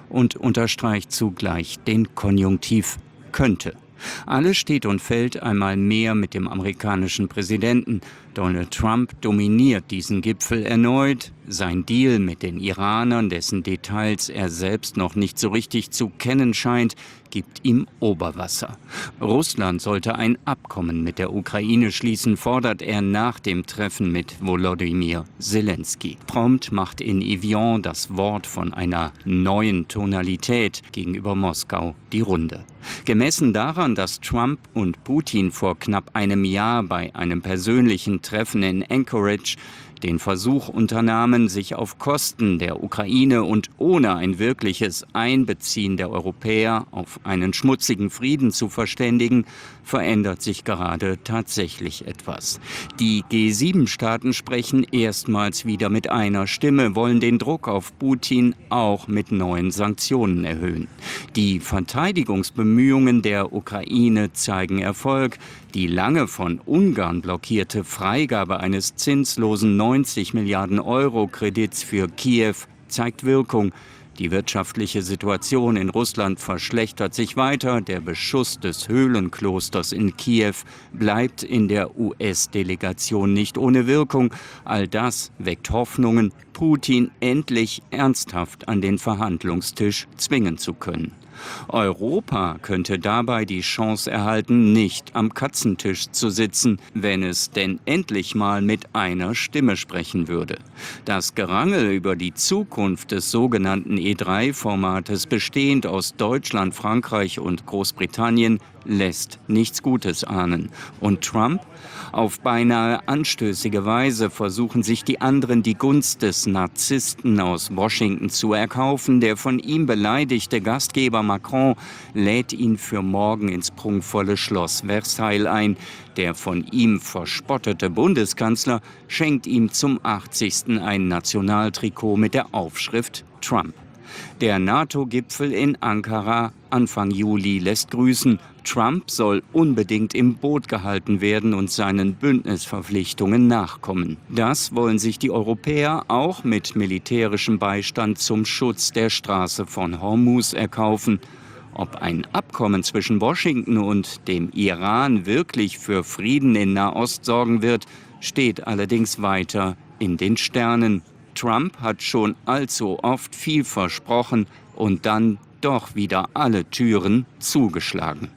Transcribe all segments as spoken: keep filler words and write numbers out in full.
und unterstreicht zugleich den Konjunktiv könnte. Alles steht und fällt einmal mehr mit dem amerikanischen Präsidenten. Donald Trump dominiert diesen Gipfel erneut. Sein Deal mit den Iranern, dessen Details er selbst noch nicht so richtig zu kennen scheint, gibt ihm Oberwasser. Russland sollte ein Abkommen mit der Ukraine schließen, fordert er nach dem Treffen mit Volodymyr Zelensky. Prompt macht in Evian das Wort von einer neuen Tonalität gegenüber Moskau die Runde. Gemessen daran, dass Trump und Putin vor knapp einem Jahr bei einem persönlichen Treffen in Anchorage den Versuch unternahmen, sich auf Kosten der Ukraine und ohne ein wirkliches Einbeziehen der Europäer auf einen schmutzigen Frieden zu verständigen, verändert sich gerade tatsächlich etwas. Die G sieben Staaten sprechen erstmals wieder mit einer Stimme, wollen den Druck auf Putin auch mit neuen Sanktionen erhöhen. Die Verteidigungsbemühungen der Ukraine zeigen Erfolg. Die lange von Ungarn blockierte Freigabe eines zinslosen neunzig Milliarden Euro Kredits für Kiew zeigt Wirkung. Die wirtschaftliche Situation in Russland verschlechtert sich weiter. Der Beschuss des Höhlenklosters in Kiew bleibt in der U S-Delegation nicht ohne Wirkung. All das weckt Hoffnungen, Putin endlich ernsthaft an den Verhandlungstisch zwingen zu können. Europa könnte dabei die Chance erhalten, nicht am Katzentisch zu sitzen, wenn es denn endlich mal mit einer Stimme sprechen würde. Das Gerangel über die Zukunft des sogenannten E drei Formates, bestehend aus Deutschland, Frankreich und Großbritannien, lässt nichts Gutes ahnen. Und Trump? Auf beinahe anstößige Weise versuchen sich die anderen die Gunst des Narzissten aus Washington zu erkaufen. Der von ihm beleidigte Gastgeber Macron lädt ihn für morgen ins prunkvolle Schloss Versailles ein. Der von ihm verspottete Bundeskanzler schenkt ihm zum achtzigsten ein Nationaltrikot mit der Aufschrift Trump. Der NATO-Gipfel in Ankara Anfang Juli lässt grüßen. Trump soll unbedingt im Boot gehalten werden und seinen Bündnisverpflichtungen nachkommen. Das wollen sich die Europäer auch mit militärischem Beistand zum Schutz der Straße von Hormuz erkaufen. Ob ein Abkommen zwischen Washington und dem Iran wirklich für Frieden in Nahost sorgen wird, steht allerdings weiter in den Sternen. Trump hat schon allzu oft viel versprochen und dann doch wieder alle Türen zugeschlagen.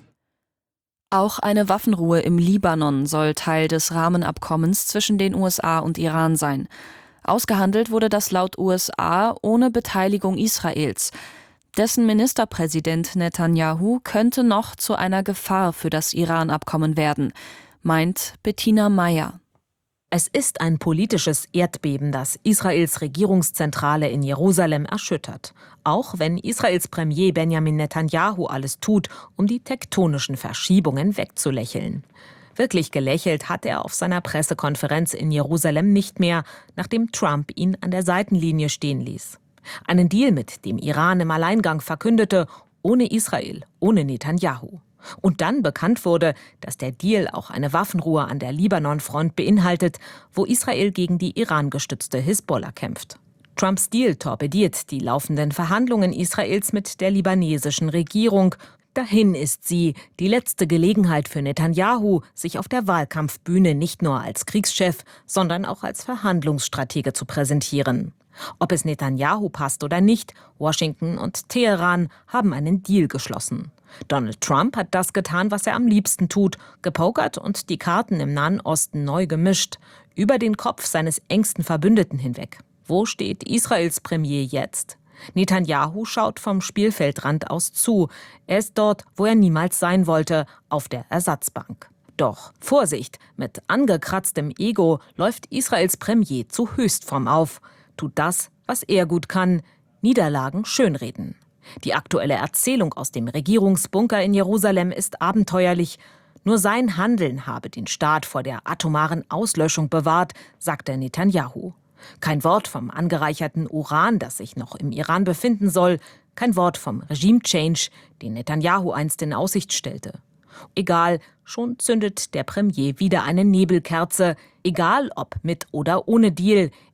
Auch eine Waffenruhe im Libanon soll Teil des Rahmenabkommens zwischen den U S A und Iran sein. Ausgehandelt wurde das laut U S A ohne Beteiligung Israels. Dessen Ministerpräsident Netanyahu könnte noch zu einer Gefahr für das Iran-Abkommen werden, meint Bettina Meyer. Es ist ein politisches Erdbeben, das Israels Regierungszentrale in Jerusalem erschüttert. Auch wenn Israels Premier Benjamin Netanyahu alles tut, um die tektonischen Verschiebungen wegzulächeln. Wirklich gelächelt hat er auf seiner Pressekonferenz in Jerusalem nicht mehr, nachdem Trump ihn an der Seitenlinie stehen ließ. Einen Deal mit dem Iran im Alleingang verkündete, ohne Israel, ohne Netanyahu. Und dann bekannt wurde, dass der Deal auch eine Waffenruhe an der Libanon-Front beinhaltet, wo Israel gegen die Iran-gestützte Hisbollah kämpft. Trumps Deal torpediert die laufenden Verhandlungen Israels mit der libanesischen Regierung. Dahin ist sie, die letzte Gelegenheit für Netanyahu, sich auf der Wahlkampfbühne nicht nur als Kriegschef, sondern auch als Verhandlungsstratege zu präsentieren. Ob es Netanyahu passt oder nicht, Washington und Teheran haben einen Deal geschlossen. Donald Trump hat das getan, was er am liebsten tut, gepokert und die Karten im Nahen Osten neu gemischt, über den Kopf seines engsten Verbündeten hinweg. Wo steht Israels Premier jetzt? Netanyahu schaut vom Spielfeldrand aus zu. Er ist dort, wo er niemals sein wollte, auf der Ersatzbank. Doch Vorsicht, mit angekratztem Ego läuft Israels Premier zu Höchstform auf, tut das, was er gut kann, Niederlagen schönreden. Die aktuelle Erzählung aus dem Regierungsbunker in Jerusalem ist abenteuerlich. Nur sein Handeln habe den Staat vor der atomaren Auslöschung bewahrt, sagte Netanyahu. Kein Wort vom angereicherten Uran, das sich noch im Iran befinden soll. Kein Wort vom Regime-Change, den Netanyahu einst in Aussicht stellte. Egal, schon zündet der Premier wieder eine Nebelkerze. Egal ob mit oder ohne Deal,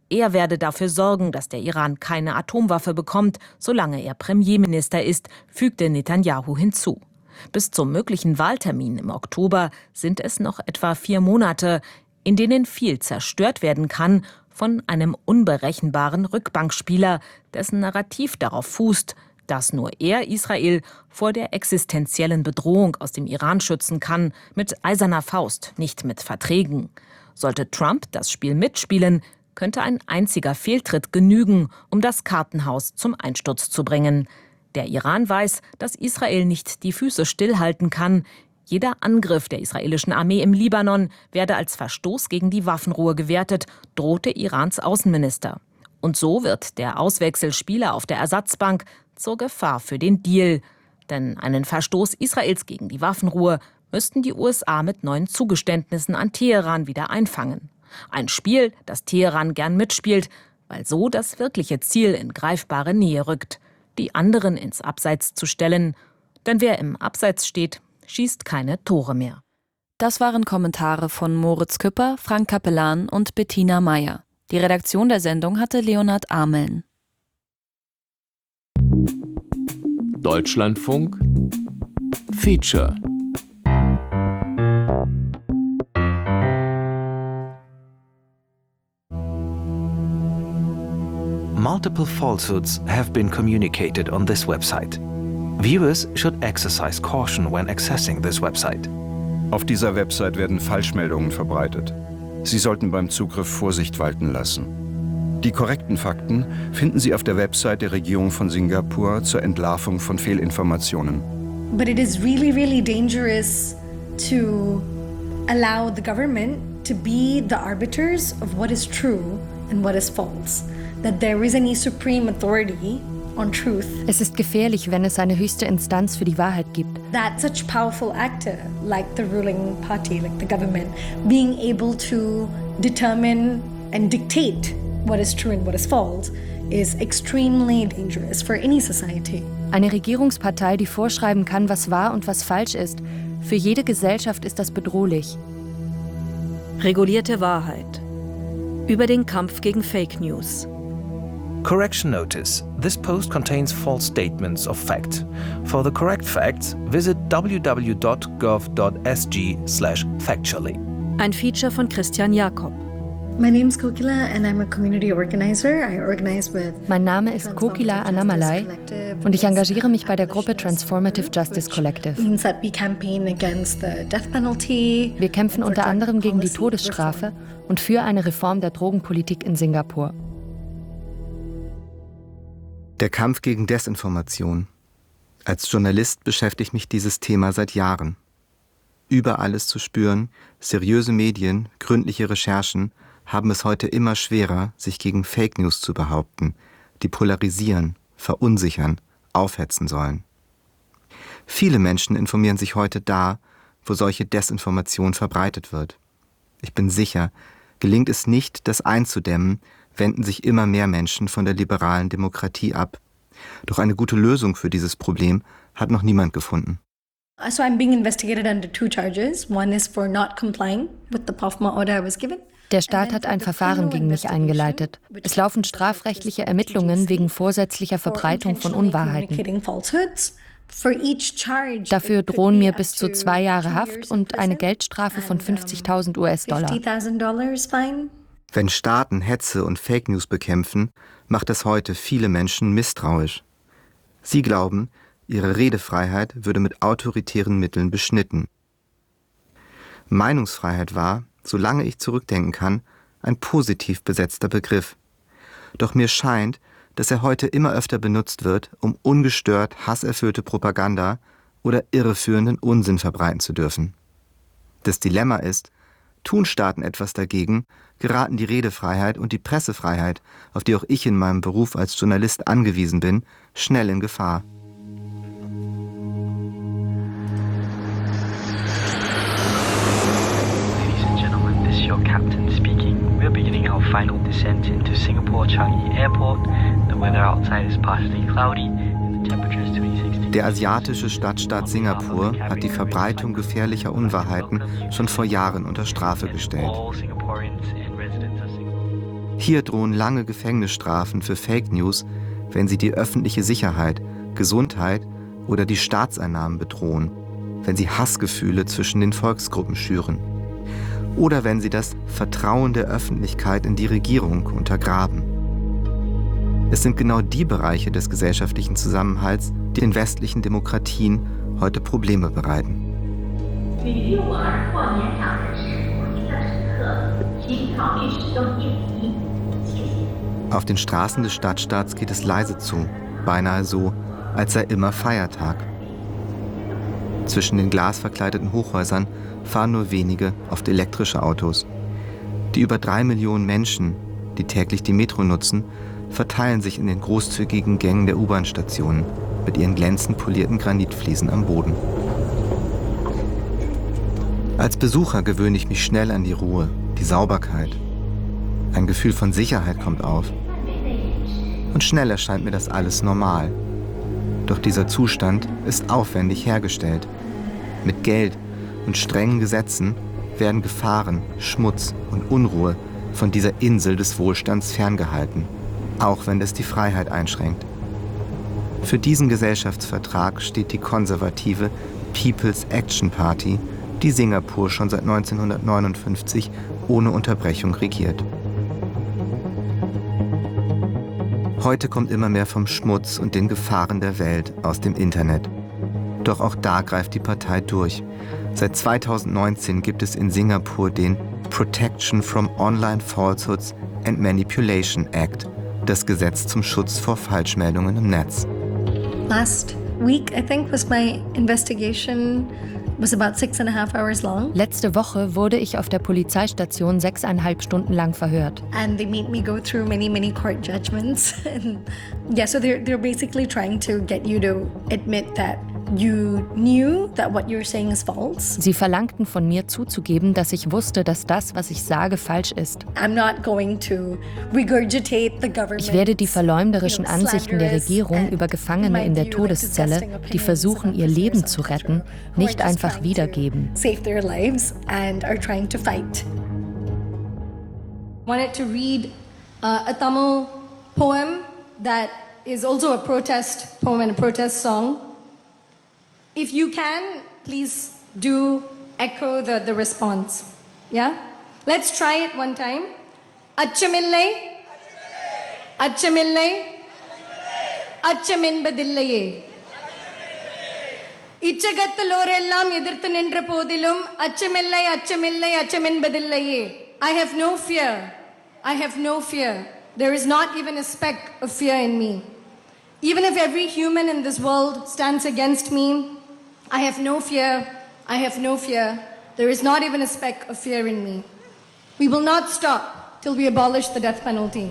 Er werde dafür sorgen, dass der Iran keine Atomwaffe bekommt, solange er Premierminister ist, fügte Netanjahu hinzu. Bis zum möglichen Wahltermin im Oktober sind es noch etwa vier Monate, in denen viel zerstört werden kann von einem unberechenbaren Rückbankspieler, dessen Narrativ darauf fußt, dass nur er Israel vor der existenziellen Bedrohung aus dem Iran schützen kann, mit eiserner Faust, nicht mit Verträgen. Sollte Trump das Spiel mitspielen, könnte ein einziger Fehltritt genügen, um das Kartenhaus zum Einsturz zu bringen. Der Iran weiß, dass Israel nicht die Füße stillhalten kann. Jeder Angriff der israelischen Armee im Libanon werde als Verstoß gegen die Waffenruhe gewertet, drohte Irans Außenminister. Und so wird der Auswechselspieler auf der Ersatzbank zur Gefahr für den Deal. Denn einen Verstoß Israels gegen die Waffenruhe müssten die U S A mit neuen Zugeständnissen an Teheran wieder einfangen. Ein Spiel, das Teheran gern mitspielt, weil so das wirkliche Ziel in greifbare Nähe rückt, die anderen ins Abseits zu stellen. Denn wer im Abseits steht, schießt keine Tore mehr. Das waren Kommentare von Moritz Küpper, Frank Capellan und Bettina Meyer. Die Redaktion der Sendung hatte Leonhard Ameln. Deutschlandfunk Feature. Multiple falsehoods have been communicated on this website. Viewers should exercise caution when accessing this website. Auf dieser Website werden Falschmeldungen verbreitet. Sie sollten beim Zugriff Vorsicht walten lassen. Die korrekten Fakten finden Sie auf der Website der Regierung von Singapur zur Entlarvung von Fehlinformationen. But it is really, really dangerous to allow the government to be the arbiters of what is true and what is false. That there is any supreme authority on truth. Es ist gefährlich, wenn es eine höchste Instanz für die Wahrheit gibt. That such powerful actor, like the ruling party, like the government, being able to determine and dictate what is true and what is false, is extremely dangerous for any society. Eine Regierungspartei, die vorschreiben kann, was wahr und was falsch ist. Für jede Gesellschaft ist das bedrohlich. Regulierte Wahrheit. Über den Kampf gegen Fake News. Correction notice. This post contains false statements of fact. For the correct facts, visit w w w dot gov dot s g slash factually. Ein Feature von Christian Jakob. My name is Kokila and I'm a community organizer. I organize with Mein Name ist Kokila Annamalai und ich engagiere mich bei der Gruppe Transformative Justice Collective. means that we campaign against the death penalty. Wir kämpfen unter anderem gegen die Todesstrafe und für eine Reform der Drogenpolitik in Singapur. Der Kampf gegen Desinformation. Als Journalist beschäftigt mich dieses Thema seit Jahren. Überall ist zu spüren, seriöse Medien, gründliche Recherchen haben es heute immer schwerer, sich gegen Fake News zu behaupten, die polarisieren, verunsichern, aufhetzen sollen. Viele Menschen informieren sich heute da, wo solche Desinformation verbreitet wird. Ich bin sicher, gelingt es nicht, das einzudämmen, wenden sich immer mehr Menschen von der liberalen Demokratie ab. Doch eine gute Lösung für dieses Problem hat noch niemand gefunden. So I'm being investigated under two charges. One is for not complying with the P O F M A order I was given. Der Staat hat ein Verfahren gegen mich eingeleitet. Es laufen strafrechtliche Ermittlungen wegen vorsätzlicher Verbreitung von Unwahrheiten. Dafür drohen mir bis zu zwei Jahre Haft und eine Geldstrafe von fünfzigtausend U S-Dollar. Wenn Staaten Hetze und Fake News bekämpfen, macht es heute viele Menschen misstrauisch. Sie glauben, ihre Redefreiheit würde mit autoritären Mitteln beschnitten. Meinungsfreiheit war, solange ich zurückdenken kann, ein positiv besetzter Begriff. Doch mir scheint, dass er heute immer öfter benutzt wird, um ungestört hasserfüllte Propaganda oder irreführenden Unsinn verbreiten zu dürfen. Das Dilemma ist, tun Staaten etwas dagegen, geraten die Redefreiheit und die Pressefreiheit, auf die auch ich in meinem Beruf als Journalist angewiesen bin, schnell in Gefahr. Ladies and gentlemen, this is your captain speaking. We're beginning our final descent into Singapore Changi Airport. The weather outside is partly cloudy and the temperature is twenty-six degrees. Der asiatische Stadtstaat Singapur hat die Verbreitung gefährlicher Unwahrheiten schon vor Jahren unter Strafe gestellt. Hier drohen lange Gefängnisstrafen für Fake News, wenn sie die öffentliche Sicherheit, Gesundheit oder die Staatseinnahmen bedrohen, wenn sie Hassgefühle zwischen den Volksgruppen schüren oder wenn sie das Vertrauen der Öffentlichkeit in die Regierung untergraben. Es sind genau die Bereiche des gesellschaftlichen Zusammenhalts, die den westlichen Demokratien heute Probleme bereiten. Auf den Straßen des Stadtstaats geht es leise zu, beinahe so, als sei immer Feiertag. Zwischen den glasverkleideten Hochhäusern fahren nur wenige oft elektrische Autos. Die über drei Millionen Menschen, die täglich die Metro nutzen, verteilen sich in den großzügigen Gängen der U-Bahn-Stationen mit ihren glänzend polierten Granitfliesen am Boden. Als Besucher gewöhne ich mich schnell an die Ruhe, die Sauberkeit. Ein Gefühl von Sicherheit kommt auf. Und schnell erscheint mir das alles normal. Doch dieser Zustand ist aufwendig hergestellt. Mit Geld und strengen Gesetzen werden Gefahren, Schmutz und Unruhe von dieser Insel des Wohlstands ferngehalten, auch wenn es die Freiheit einschränkt. Für diesen Gesellschaftsvertrag steht die konservative People's Action Party, die Singapur schon seit neunzehnhundertneunundfünfzig ohne Unterbrechung regiert. Heute kommt immer mehr vom Schmutz und den Gefahren der Welt aus dem Internet. Doch auch da greift die Partei durch. Seit zweitausendneunzehn gibt es in Singapur den Protection from Online Falsehoods and Manipulation Act, das Gesetz zum Schutz vor Falschmeldungen im Netz. Last week, I think, was my investigation was about six and a half hours long. Letzte Woche wurde ich auf der Polizeistation sechseinhalb Stunden lang verhört. And they made me go through many, many court judgments. And yeah, so they're they're basically trying to get you to admit that you knew that what you're saying is false. Sie verlangten von mir zuzugeben, dass ich wusste, dass das, was ich sage, falsch ist. I'm not going to regurgitate the government. Ich werde die verleumderischen Ansichten der Regierung über Gefangene in der Todeszelle, die versuchen, ihr Leben zu retten, nicht einfach wiedergeben. Save their lives and are trying to fight. I wanted to read uh, a Tamil poem that is also a protest poem and a protest song. If you can, please do echo the, the response. Yeah? Let's try it one time. Achamillai. Achamillai. Achaminbadillaye. Ichagathalorellam edirthu nindra podilum achamillai achamillai achaminbadillaye. I have no fear. I have no fear. There is not even a speck of fear in me. Even if every human in this world stands against me, I have no fear, I have no fear. There is not even a speck of fear in me. We will not stop till we abolish the death penalty.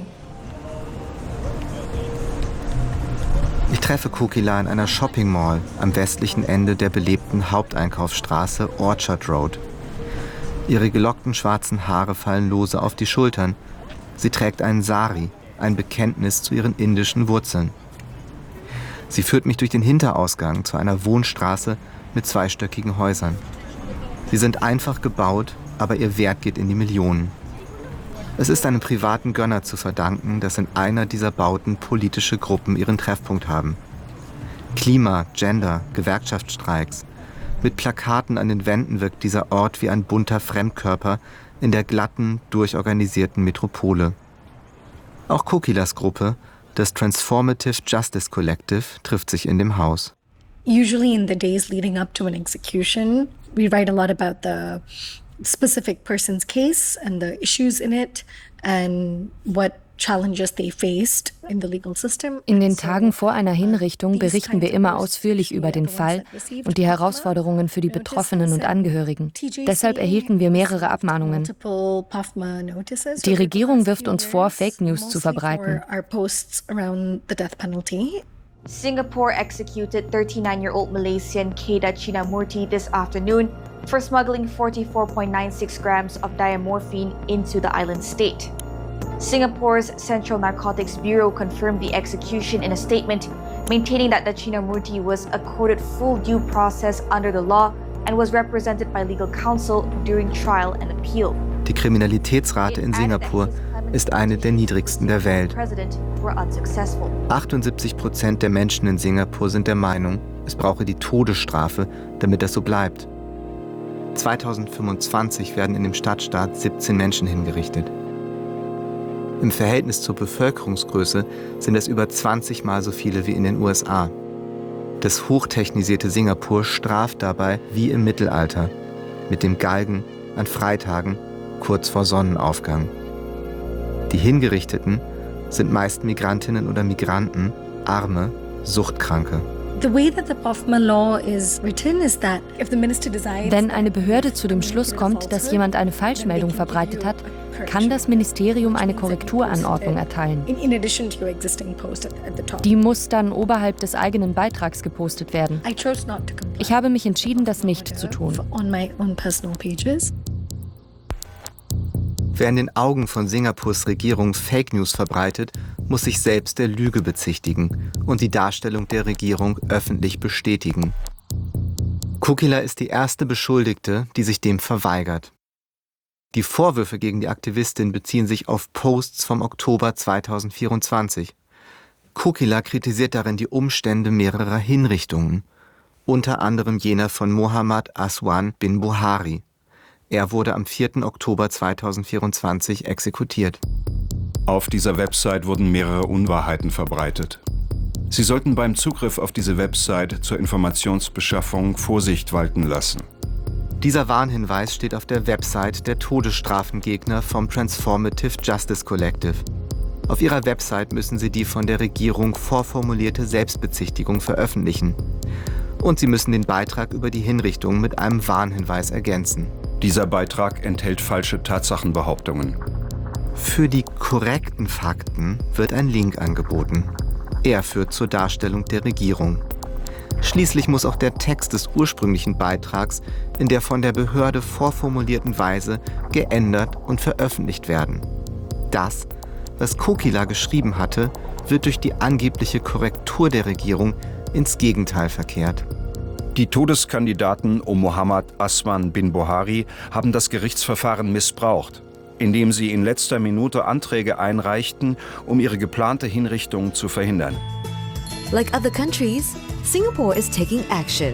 Ich treffe Kokila in einer Shopping Mall am westlichen Ende der belebten Haupteinkaufsstraße Orchard Road. Ihre gelockten schwarzen Haare fallen lose auf die Schultern. Sie trägt einen Sari, ein Bekenntnis zu ihren indischen Wurzeln. Sie führt mich durch den Hinterausgang zu einer Wohnstraße mit zweistöckigen Häusern. Sie sind einfach gebaut, aber ihr Wert geht in die Millionen. Es ist einem privaten Gönner zu verdanken, dass in einer dieser Bauten politische Gruppen ihren Treffpunkt haben. Klima, Gender, Gewerkschaftsstreiks. Mit Plakaten an den Wänden wirkt dieser Ort wie ein bunter Fremdkörper in der glatten, durchorganisierten Metropole. Auch Kokilas Gruppe, das Transformative Justice Collective, trifft sich in dem Haus. Usually in the days leading up to an execution, we write a lot about the specific person's case and the issues in it and what challenges they faced in the legal system. In den Tagen vor einer Hinrichtung berichten wir immer ausführlich über den Fall und die Herausforderungen für die Betroffenen und Angehörigen. Deshalb erhielten wir mehrere Abmahnungen. Die Regierung wirft uns vor, Fake News zu verbreiten. Singapore executed thirty-nine-year-old Malaysian Kedah Chinamurti this afternoon for smuggling forty-four point nine six grams of diamorphine into the island state. Singapore's Central Narcotics Bureau confirmed the execution in a statement, maintaining that the Chinamurti was accorded full due process under the law and was represented by legal counsel during trial and appeal. Die Kriminalitätsrate in Singapur ist eine der niedrigsten der Welt. achtundsiebzig Prozent der Menschen in Singapur sind der Meinung, es brauche die Todesstrafe, damit das so bleibt. zweitausendfünfundzwanzig werden in dem Stadtstaat siebzehn Menschen hingerichtet. Im Verhältnis zur Bevölkerungsgröße sind es über zwanzig Mal so viele wie in den U S A. Das hochtechnisierte Singapur straft dabei wie im Mittelalter, mit dem Galgen an Freitagen kurz vor Sonnenaufgang. Die Hingerichteten sind meist Migrantinnen oder Migranten, Arme, Suchtkranke. Wenn eine Behörde zu dem Schluss kommt, dass jemand eine Falschmeldung verbreitet hat, kann das Ministerium eine Korrekturanordnung erteilen. Die muss dann oberhalb des eigenen Beitrags gepostet werden. Ich habe mich entschieden, das nicht zu tun. Wer in den Augen von Singapurs Regierung Fake News verbreitet, muss sich selbst der Lüge bezichtigen und die Darstellung der Regierung öffentlich bestätigen. Kokila ist die erste Beschuldigte, die sich dem verweigert. Die Vorwürfe gegen die Aktivistin beziehen sich auf Posts vom Oktober zweitausendvierundzwanzig. Kokila kritisiert darin die Umstände mehrerer Hinrichtungen, unter anderem jener von Mohammad Aswan bin Buhari. Er wurde am vierten Oktober zweitausendvierundzwanzig exekutiert. Auf dieser Website wurden mehrere Unwahrheiten verbreitet. Sie sollten beim Zugriff auf diese Website zur Informationsbeschaffung Vorsicht walten lassen. Dieser Warnhinweis steht auf der Website der Todesstrafengegner vom Transformative Justice Collective. Auf ihrer Website müssen sie die von der Regierung vorformulierte Selbstbezichtigung veröffentlichen. Und sie müssen den Beitrag über die Hinrichtung mit einem Warnhinweis ergänzen. Dieser Beitrag enthält falsche Tatsachenbehauptungen. Für die korrekten Fakten wird ein Link angeboten. Er führt zur Darstellung der Regierung. Schließlich muss auch der Text des ursprünglichen Beitrags in der von der Behörde vorformulierten Weise geändert und veröffentlicht werden. Das, was Kokila geschrieben hatte, wird durch die angebliche Korrektur der Regierung ins Gegenteil verkehrt. Die Todeskandidaten um Mohammad Aswan bin Buhari haben das Gerichtsverfahren missbraucht, indem sie in letzter Minute Anträge einreichten, um ihre geplante Hinrichtung zu verhindern. Like other countries, Singapore is taking action.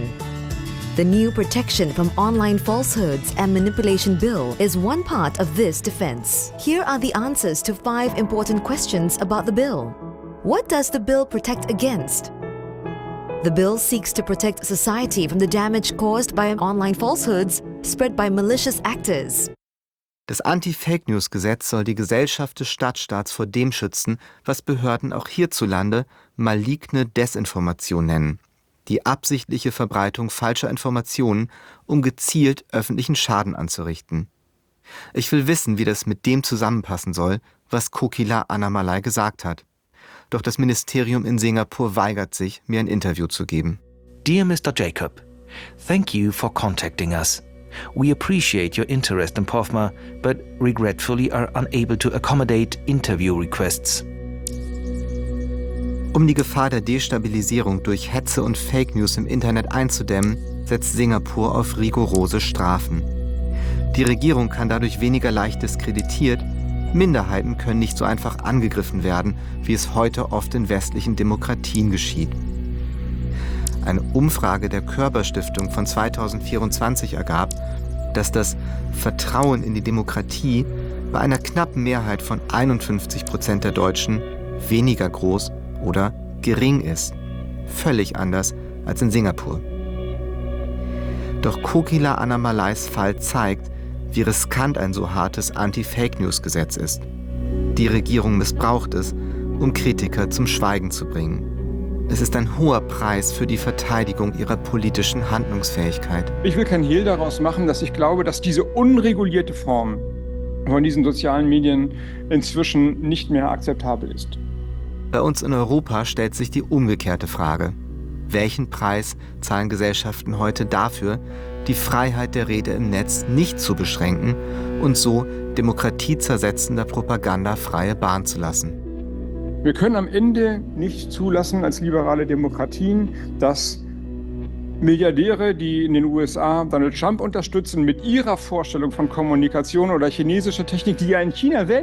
The new Protection from Online Falsehoods and Manipulation Bill is one part of this defense. Here are the answers to five important questions about the bill. What does the bill protect against? The bill seeks to protect society from the damage caused by online falsehoods spread by malicious actors. Das Anti-Fake-News-Gesetz soll die Gesellschaft des Stadtstaats vor dem schützen, was Behörden auch hierzulande maligne Desinformation nennen. Die absichtliche Verbreitung falscher Informationen, um gezielt öffentlichen Schaden anzurichten. Ich will wissen, wie das mit dem zusammenpassen soll, was Kokila Annamalai gesagt hat. Doch das Ministerium in Singapur weigert sich, mir ein Interview zu geben. Dear Mister Jacob, thank you for contacting us. We appreciate your interest in P O F M A, but regretfully are unable to accommodate interview requests. Um die Gefahr der Destabilisierung durch Hetze und Fake News im Internet einzudämmen, setzt Singapur auf rigorose Strafen. Die Regierung kann dadurch weniger leicht diskreditiert, Minderheiten können nicht so einfach angegriffen werden, wie es heute oft in westlichen Demokratien geschieht. Eine Umfrage der Körber-Stiftung von zweitausendvierundzwanzig ergab, dass das Vertrauen in die Demokratie bei einer knappen Mehrheit von einundfünfzig Prozent der Deutschen weniger groß oder gering ist. Völlig anders als in Singapur. Doch Kokila Annamalais Fall zeigt, wie riskant ein so hartes Anti-Fake-News-Gesetz ist. Die Regierung missbraucht es, um Kritiker zum Schweigen zu bringen. Es ist ein hoher Preis für die Verteidigung ihrer politischen Handlungsfähigkeit. Ich will kein Hehl daraus machen, dass ich glaube, dass diese unregulierte Form von diesen sozialen Medien inzwischen nicht mehr akzeptabel ist. Bei uns in Europa stellt sich die umgekehrte Frage. Welchen Preis zahlen Gesellschaften heute dafür, die Freiheit der Rede im Netz nicht zu beschränken und so demokratiezersetzender Propaganda freie Bahn zu lassen? Wir können am Ende nicht zulassen als liberale Demokratien, dass Milliardäre, die in den U S A Donald Trump unterstützen, mit ihrer Vorstellung von Kommunikation oder chinesischer Technik, die ja in China selbst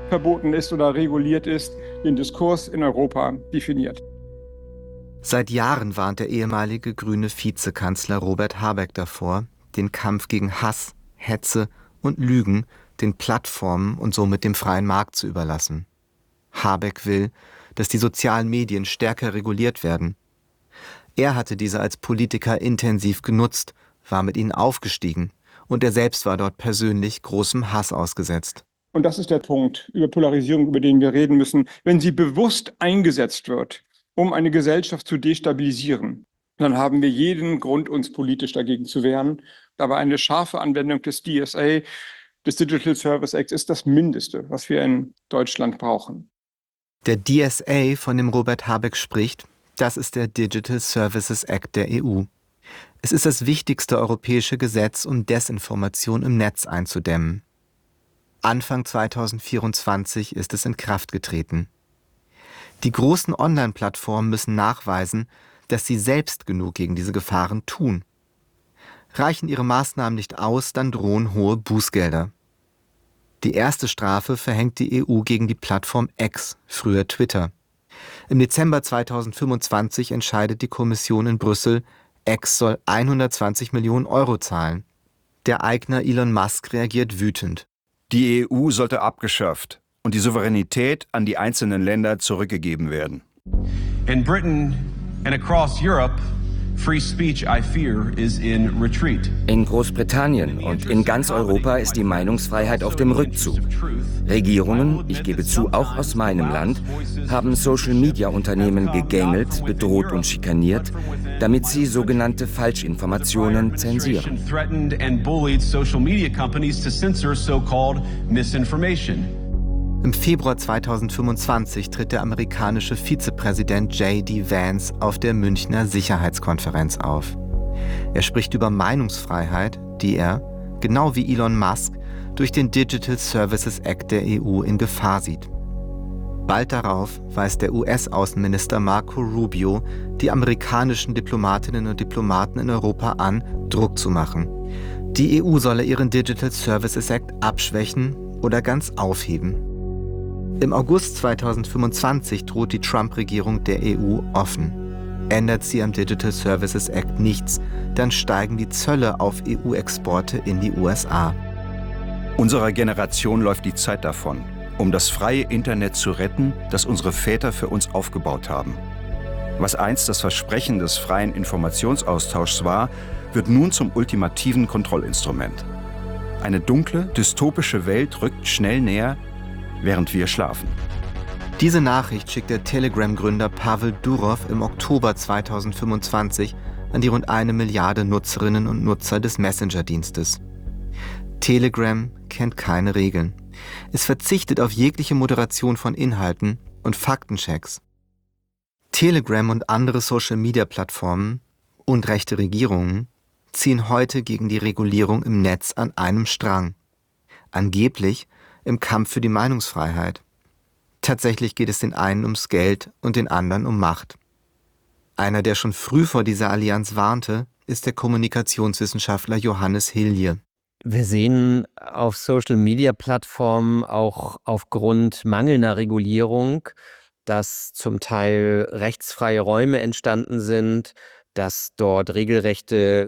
verboten ist oder reguliert ist, den Diskurs in Europa definiert. Seit Jahren warnt der ehemalige grüne Vizekanzler Robert Habeck davor, den Kampf gegen Hass, Hetze und Lügen den Plattformen und somit dem freien Markt zu überlassen. Habeck will, dass die sozialen Medien stärker reguliert werden. Er hatte diese als Politiker intensiv genutzt, war mit ihnen aufgestiegen und er selbst war dort persönlich großem Hass ausgesetzt. Und das ist der Punkt über Polarisierung, über den wir reden müssen. Wenn sie bewusst eingesetzt wird, um eine Gesellschaft zu destabilisieren, dann haben wir jeden Grund, uns politisch dagegen zu wehren. Aber eine scharfe Anwendung des D S A, des Digital Services Act, ist das Mindeste, was wir in Deutschland brauchen. Der D S A, von dem Robert Habeck spricht, das ist der Digital Services Act der E U. Es ist das wichtigste europäische Gesetz, um Desinformation im Netz einzudämmen. Anfang zweitausendvierundzwanzig ist es in Kraft getreten. Die großen Online-Plattformen müssen nachweisen, dass sie selbst genug gegen diese Gefahren tun. Reichen ihre Maßnahmen nicht aus, dann drohen hohe Bußgelder. Die erste Strafe verhängt die E U gegen die Plattform X, früher Twitter. Im Dezember zweitausendfünfundzwanzig entscheidet die Kommission in Brüssel, X soll hundertzwanzig Millionen Euro zahlen. Der Eigner Elon Musk reagiert wütend. Die E U sollte abgeschafft und die Souveränität an die einzelnen Länder zurückgegeben werden. In Britain and across Europe, free speech, I fear, is in retreat. In Großbritannien und in ganz Europa ist die Meinungsfreiheit auf dem Rückzug. Regierungen, ich gebe zu, auch aus meinem Land, haben Social-Media-Unternehmen gegängelt, bedroht und schikaniert, damit sie sogenannte Falschinformationen zensieren. Im Februar zweitausendfünfundzwanzig tritt der amerikanische Vizepräsident J D Vance auf der Münchner Sicherheitskonferenz auf. Er spricht über Meinungsfreiheit, die er, genau wie Elon Musk, durch den Digital Services Act der E U in Gefahr sieht. Bald darauf weist der U S-Außenminister Marco Rubio die amerikanischen Diplomatinnen und Diplomaten in Europa an, Druck zu machen. Die E U solle ihren Digital Services Act abschwächen oder ganz aufheben. Im August zweitausendfünfundzwanzig droht die Trump-Regierung der E U offen. Ändert sie am Digital Services Act nichts, dann steigen die Zölle auf E U-Exporte in die U S A. Unserer Generation läuft die Zeit davon, um das freie Internet zu retten, das unsere Väter für uns aufgebaut haben. Was einst das Versprechen des freien Informationsaustauschs war, wird nun zum ultimativen Kontrollinstrument. Eine dunkle, dystopische Welt rückt schnell näher, während wir schlafen. Diese Nachricht schickt der Telegram-Gründer Pavel Durov im Oktober zweitausendfünfundzwanzig an die rund eine Milliarde Nutzerinnen und Nutzer des Messenger-Dienstes. Telegram kennt keine Regeln. Es verzichtet auf jegliche Moderation von Inhalten und Faktenchecks. Telegram und andere Social-Media-Plattformen und rechte Regierungen ziehen heute gegen die Regulierung im Netz an einem Strang. Angeblich im Kampf für die Meinungsfreiheit. Tatsächlich geht es den einen ums Geld und den anderen um Macht. Einer, der schon früh vor dieser Allianz warnte, ist der Kommunikationswissenschaftler Johannes Hilje. Wir sehen auf Social-Media-Plattformen auch aufgrund mangelnder Regulierung, dass zum Teil rechtsfreie Räume entstanden sind, dass dort regelrechte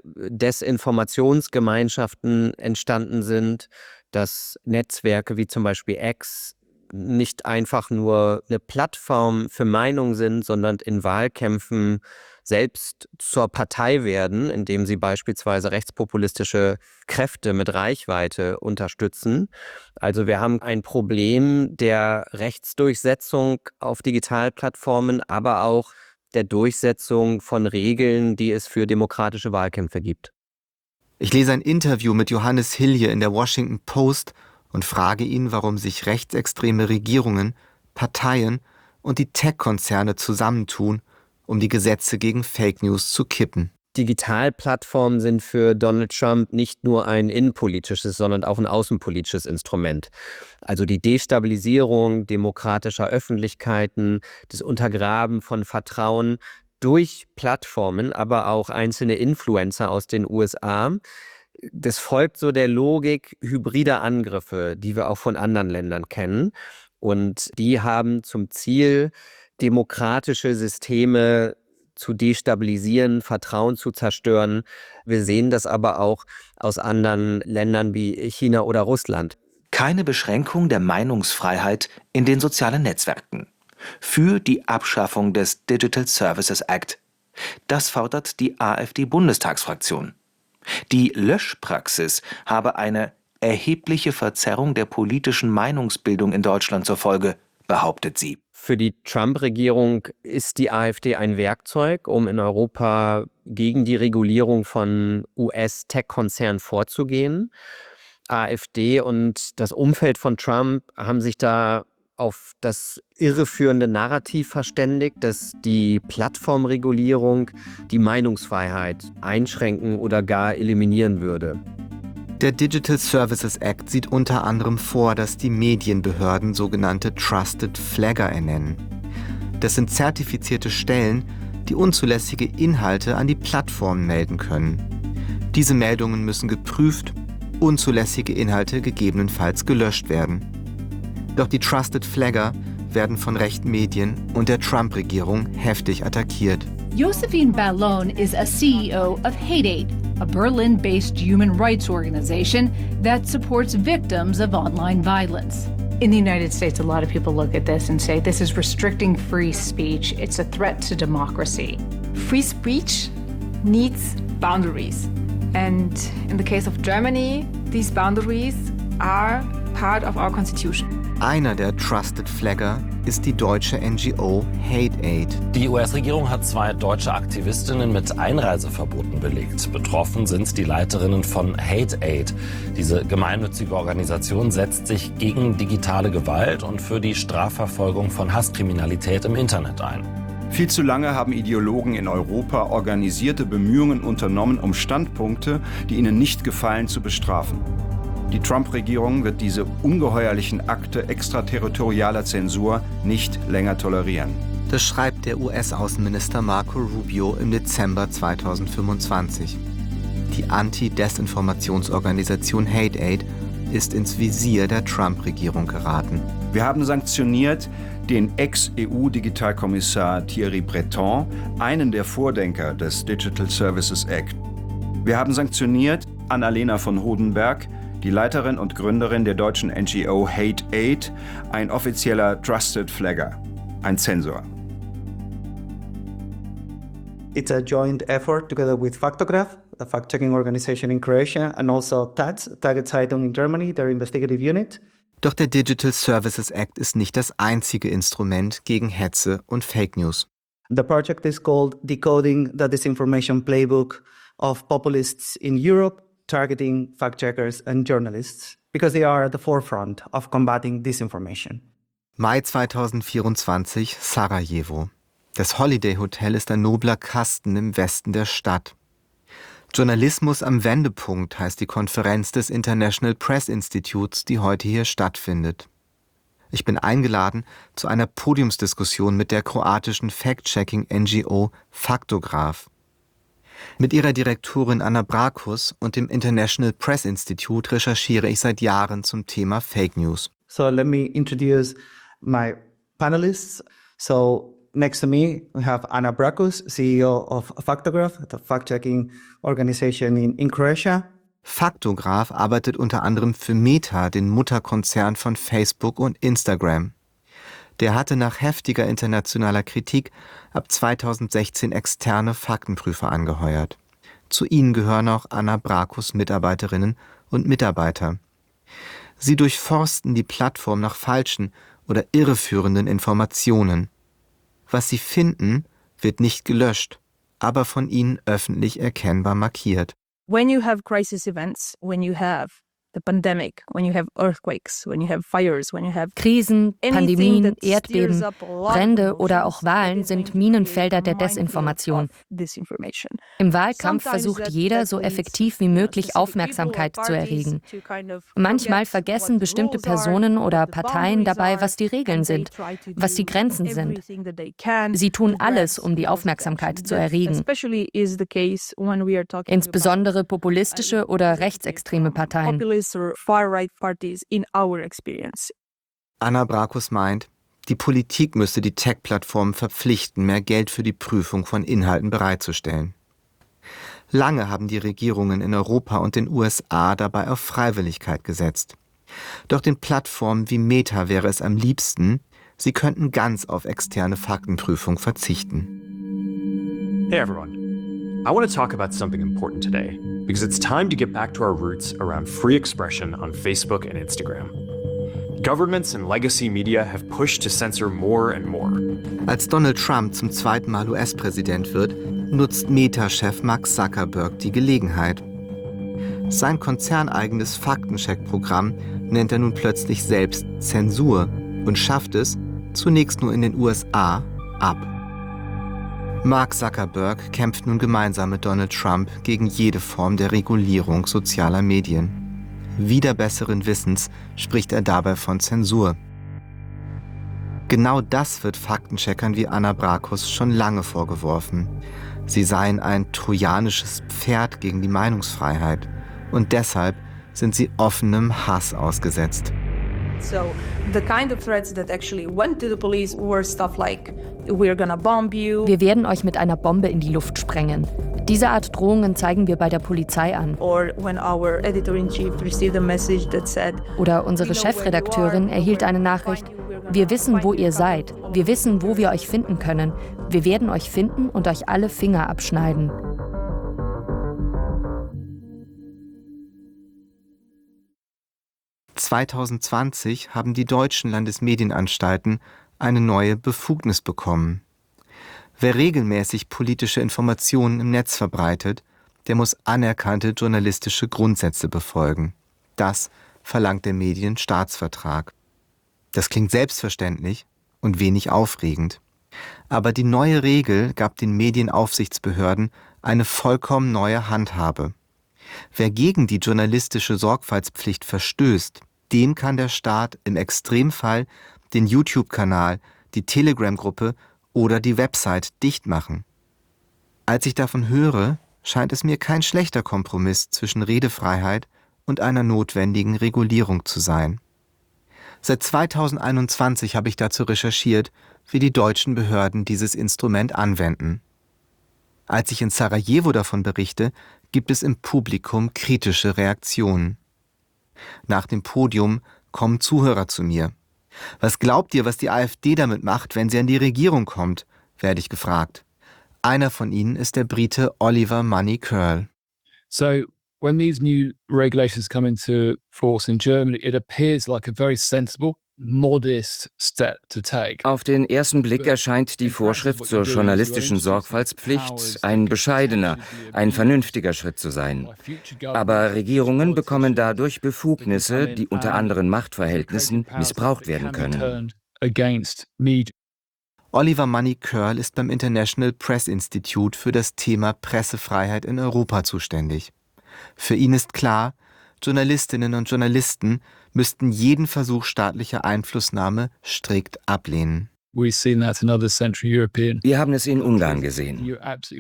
Desinformationsgemeinschaften entstanden sind, dass Netzwerke wie zum Beispiel X nicht einfach nur eine Plattform für Meinung sind, sondern in Wahlkämpfen selbst zur Partei werden, indem sie beispielsweise rechtspopulistische Kräfte mit Reichweite unterstützen. Also wir haben ein Problem der Rechtsdurchsetzung auf Digitalplattformen, aber auch der Durchsetzung von Regeln, die es für demokratische Wahlkämpfe gibt. Ich lese ein Interview mit Johannes Hilje in der Washington Post und frage ihn, warum sich rechtsextreme Regierungen, Parteien und die Tech-Konzerne zusammentun, um die Gesetze gegen Fake News zu kippen. Digitalplattformen sind für Donald Trump nicht nur ein innenpolitisches, sondern auch ein außenpolitisches Instrument. Also die Destabilisierung demokratischer Öffentlichkeiten, das Untergraben von Vertrauen durch Plattformen, aber auch einzelne Influencer aus den U S A. Das folgt so der Logik hybrider Angriffe, die wir auch von anderen Ländern kennen. Und die haben zum Ziel, demokratische Systeme zu destabilisieren, Vertrauen zu zerstören. Wir sehen das aber auch aus anderen Ländern wie China oder Russland. Keine Beschränkung der Meinungsfreiheit in den sozialen Netzwerken. Für die Abschaffung des Digital Services Act. Das fordert die AfD-Bundestagsfraktion. Die Löschpraxis habe eine erhebliche Verzerrung der politischen Meinungsbildung in Deutschland zur Folge, behauptet sie. Für die Trump-Regierung ist die AfD ein Werkzeug, um in Europa gegen die Regulierung von U S-Tech-Konzernen vorzugehen. AfD und das Umfeld von Trump haben sich da auf das irreführende Narrativ verständigt, dass die Plattformregulierung die Meinungsfreiheit einschränken oder gar eliminieren würde. Der Digital Services Act sieht unter anderem vor, dass die Medienbehörden sogenannte Trusted Flagger ernennen. Das sind zertifizierte Stellen, die unzulässige Inhalte an die Plattformen melden können. Diese Meldungen müssen geprüft, unzulässige Inhalte gegebenenfalls gelöscht werden. Doch die Trusted Flagger werden von rechten Medien und der Trump-Regierung heftig attackiert. Josephine Ballon is a C E O of Hate Aid, a Berlin-based human rights organization that supports victims of online violence. In the United States, a lot of people look at this and say this is restricting free speech. It's a threat to democracy. Free speech needs boundaries. And in the case of Germany, these boundaries are part of our constitution. Einer der Trusted Flagger ist die deutsche N G O Hate Aid. Die U S-Regierung hat zwei deutsche Aktivistinnen mit Einreiseverboten belegt. Betroffen sind die Leiterinnen von Hate Aid. Diese gemeinnützige Organisation setzt sich gegen digitale Gewalt und für die Strafverfolgung von Hasskriminalität im Internet ein. Viel zu lange haben Ideologen in Europa organisierte Bemühungen unternommen, um Standpunkte, die ihnen nicht gefallen, zu bestrafen. Die Trump-Regierung wird diese ungeheuerlichen Akte extraterritorialer Zensur nicht länger tolerieren. Das schreibt der U S-Außenminister Marco Rubio im Dezember zweitausendfünfundzwanzig. Die Anti-Desinformationsorganisation Hate Aid ist ins Visier der Trump-Regierung geraten. Wir haben sanktioniert den Ex-E U-Digitalkommissar Thierry Breton, einen der Vordenker des Digital Services Act. Wir haben sanktioniert Annalena von Hodenberg, die Leiterin und Gründerin der deutschen N G O Hate Aid, ein offizieller Trusted Flagger, ein Zensor. It's a joint effort together with Faktograph, a fact-checking organization in Croatia, and also Taz, Tageszeitung in Germany, their investigative unit. Doch der Digital Services Act ist nicht das einzige Instrument gegen Hetze und Fake News. The project is called Decoding the Disinformation Playbook of Populists in Europe, targeting fact-checkers and journalists, because they are at the forefront of combating disinformation. Mai zweitausendvierundzwanzig, Sarajevo. Das Holiday Hotel ist ein nobler Kasten im Westen der Stadt. Journalismus am Wendepunkt heißt die Konferenz des International Press Institutes, die heute hier stattfindet. Ich bin eingeladen zu einer Podiumsdiskussion mit der kroatischen Fact-Checking-N G O Faktograph. Mit ihrer Direktorin Anna Brakus und dem International Press Institute recherchiere ich seit Jahren zum Thema Fake News. So let me introduce my panelists. So next to me we have Anna Brakus, C E O of Faktograph, the fact-checking organization in, in Croatia. Faktograph arbeitet unter anderem für Meta, den Mutterkonzern von Facebook und Instagram. Der hatte nach heftiger internationaler Kritik ab zweitausendsechzehn externe Faktenprüfer angeheuert. Zu ihnen gehören auch Anna Brakus Mitarbeiterinnen und Mitarbeiter. Sie durchforsten die Plattform nach falschen oder irreführenden Informationen. Was sie finden, wird nicht gelöscht, aber von ihnen öffentlich erkennbar markiert. When you have crisis events, when you have the pandemic, when you have earthquakes, when you have fires, when you have Krisen, Pandemien, Erdbeben, Brände oder auch Wahlen sind Minenfelder der Desinformation. Im Wahlkampf versucht jeder, so effektiv wie möglich Aufmerksamkeit zu erregen. Manchmal vergessen bestimmte Personen oder Parteien dabei, was die Regeln sind, was die Grenzen sind. Sie tun alles, um die Aufmerksamkeit zu erregen. Insbesondere populistische oder rechtsextreme Parteien. Far-right parties in our experience. Anna Brakus meint, die Politik müsste die Tech-Plattformen verpflichten, mehr Geld für die Prüfung von Inhalten bereitzustellen. Lange haben die Regierungen in Europa und den U S A dabei auf Freiwilligkeit gesetzt. Doch den Plattformen wie Meta wäre es am liebsten, sie könnten ganz auf externe Faktenprüfung verzichten. Hey everyone. I want to talk about something important today, because it's time to get back to our roots around free expression on Facebook and Instagram. Governments and legacy media have pushed to censor more and more. Als Donald Trump zum zweiten Mal U S-Präsident wird, nutzt Meta-Chef Mark Zuckerberg die Gelegenheit. Sein konzerneigenes Faktencheck-Programm nennt er nun plötzlich selbst Zensur und schafft es, zunächst nur in den U S A, ab. Mark Zuckerberg kämpft nun gemeinsam mit Donald Trump gegen jede Form der Regulierung sozialer Medien. Wider besseren Wissens spricht er dabei von Zensur. Genau das wird Faktencheckern wie Anna Brakus schon lange vorgeworfen. Sie seien ein trojanisches Pferd gegen die Meinungsfreiheit und deshalb sind sie offenem Hass ausgesetzt. So the kind of threats that actually went to the police were stuff like we're gonna bomb you. Wir werden euch mit einer Bombe in die Luft sprengen. Diese Art Drohungen zeigen wir bei der Polizei an. Or when our editor-in-chief received a message that said, Oder unsere Chefredakteurin erhielt eine Nachricht: Wir wissen, wo ihr seid. Wir wissen, wo wir euch finden können. Wir werden euch finden und euch alle Finger abschneiden. zwanzig zwanzig haben die deutschen Landesmedienanstalten eine neue Befugnis bekommen. Wer regelmäßig politische Informationen im Netz verbreitet, der muss anerkannte journalistische Grundsätze befolgen. Das verlangt der Medienstaatsvertrag. Das klingt selbstverständlich und wenig aufregend. Aber die neue Regel gab den Medienaufsichtsbehörden eine vollkommen neue Handhabe. Wer gegen die journalistische Sorgfaltspflicht verstößt, dem kann der Staat im Extremfall den YouTube-Kanal, die Telegram-Gruppe oder die Website dicht machen. Als ich davon höre, scheint es mir kein schlechter Kompromiss zwischen Redefreiheit und einer notwendigen Regulierung zu sein. Seit zweitausendeinundzwanzig habe ich dazu recherchiert, wie die deutschen Behörden dieses Instrument anwenden. Als ich in Sarajevo davon berichte, gibt es im Publikum kritische Reaktionen. Nach dem Podium kommen Zuhörer zu mir. Was glaubt ihr, was die AfD damit macht, wenn sie an die Regierung kommt, werde ich gefragt. Einer von ihnen ist der Brite Oliver Money Curl. So, when these new regulations come into force in Germany, it appears like a very sensible, modest step to take. Auf den ersten Blick erscheint die Vorschrift zur journalistischen Sorgfaltspflicht ein bescheidener, ein vernünftiger Schritt zu sein. Aber Regierungen bekommen dadurch Befugnisse, die unter anderen Machtverhältnissen missbraucht werden können. Oliver Money Curl ist beim International Press Institute für das Thema Pressefreiheit in Europa zuständig. Für ihn ist klar, Journalistinnen und Journalisten müssten jeden Versuch staatlicher Einflussnahme strikt ablehnen. Wir haben es in Ungarn gesehen.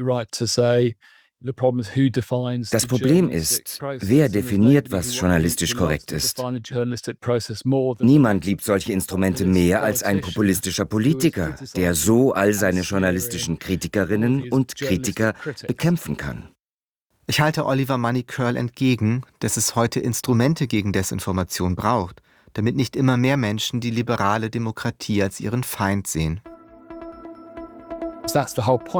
Das Problem ist, wer definiert, was journalistisch korrekt ist? Niemand liebt solche Instrumente mehr als ein populistischer Politiker, der so all seine journalistischen Kritikerinnen und Kritiker bekämpfen kann. Ich halte Oliver Money Curl entgegen, dass es heute Instrumente gegen Desinformation braucht, damit nicht immer mehr Menschen die liberale Demokratie als ihren Feind sehen. Das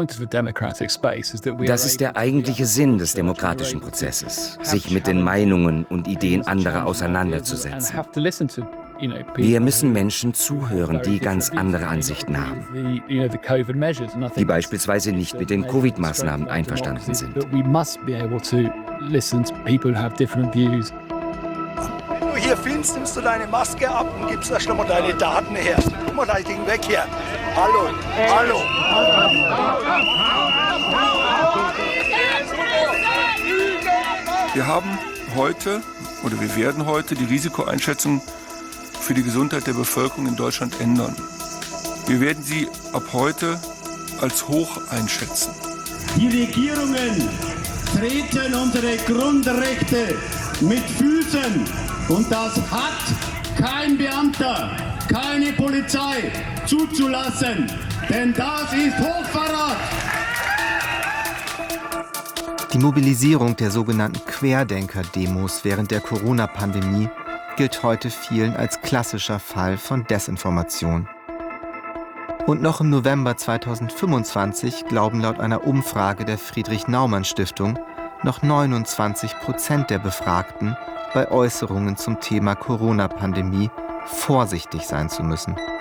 ist der eigentliche Sinn des demokratischen Prozesses, sich mit den Meinungen und Ideen anderer auseinanderzusetzen. Wir müssen Menschen zuhören, die ganz andere Ansichten haben, die beispielsweise nicht mit den Covid-Maßnahmen einverstanden sind. Wenn du hier filmst, nimmst du deine Maske ab und gibst da schon mal deine Daten her. Guck mal dein Ding weg hier. Hallo, hallo. Wir haben heute oder wir werden heute die Risikoeinschätzung für die Gesundheit der Bevölkerung in Deutschland ändern. Wir werden sie ab heute als hoch einschätzen. Die Regierungen treten unsere Grundrechte mit Füßen und das hat kein Beamter. keine Polizei zuzulassen, denn das ist Hochverrat. Die Mobilisierung der sogenannten Querdenker-Demos während der Corona-Pandemie gilt heute vielen als klassischer Fall von Desinformation. Und noch im November zweitausendfünfundzwanzig glauben laut einer Umfrage der Friedrich-Naumann-Stiftung noch neunundzwanzig Prozent der Befragten, bei Äußerungen zum Thema Corona-Pandemie vorsichtig sein zu müssen.